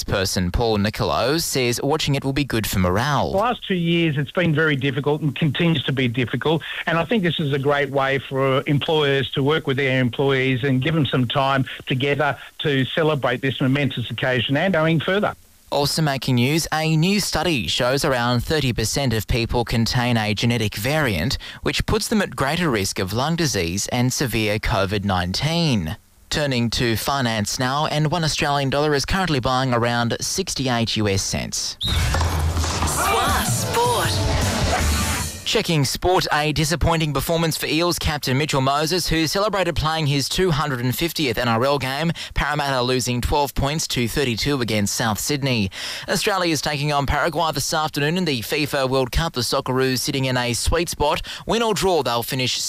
spokesperson Paul Nicolo says watching it will be good for morale. The last 2 years it's been very difficult and continues to be difficult, and I think this is a great way for employers to work with their employees and give them some time together to celebrate this momentous occasion and going further. Also making news, a new study shows around 30% of people contain a genetic variant, which puts them at greater risk of lung disease and severe COVID-19. Turning to finance now, and one Australian dollar is currently buying around 68 US cents. Sport. Checking sport, a disappointing performance for Eels captain Mitchell Moses, who celebrated playing his 250th NRL game, Parramatta losing 12 points to 32 against South Sydney. Australia is taking on Paraguay this afternoon in the FIFA World Cup. The Socceroos sitting in a sweet spot. Win or draw, they'll finish